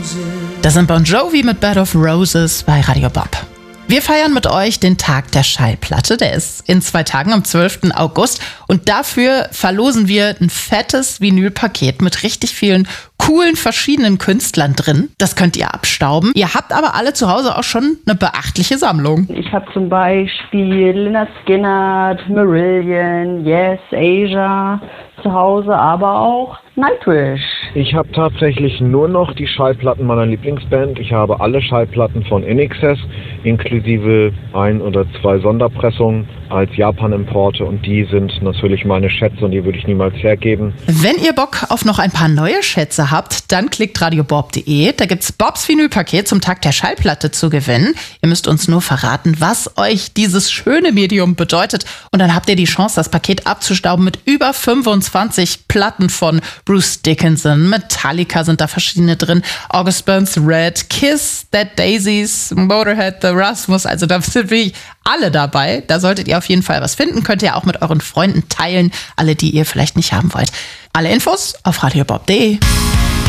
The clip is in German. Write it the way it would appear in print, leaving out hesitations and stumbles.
Das sind Bon Jovi mit Bed of Roses bei Radio Bob. Wir feiern mit euch den Tag der Schallplatte. Der ist in 2 Tagen am 12. August. Und dafür verlosen wir ein fettes Vinylpaket mit richtig vielen coolen verschiedenen Künstlern drin. Das könnt ihr abstauben. Ihr habt aber alle zu Hause auch schon eine beachtliche Sammlung. Ich habe zum Beispiel Lynyrd Skynyrd, Marillion, Yes, Asia zu Hause, aber auch Nightwish. Ich habe tatsächlich nur noch die Schallplatten meiner Lieblingsband. Ich habe alle Schallplatten von INXS, inklusive 1 oder 2 Sonderpressungen als Japan-Importe, und die sind natürlich meine Schätze und die würde ich niemals hergeben. Wenn ihr Bock auf noch ein paar neue Schätze habt, dann klickt radiobob.de. Da gibt's Bobs Vinylpaket zum Tag der Schallplatte zu gewinnen. Ihr müsst uns nur verraten, was euch dieses schöne Medium bedeutet, und dann habt ihr die Chance, das Paket abzustauben mit über 25 Platten von Bruce Dickinson, Metallica sind da verschiedene drin, August Burns Red, Kiss, Dead Daisies, Motorhead, The Rasmus, also da sind wirklich alle dabei. Da solltet ihr auf jeden Fall was finden, könnt ihr auch mit euren Freunden teilen, alle, die ihr vielleicht nicht haben wollt. Alle Infos auf radiobob.de.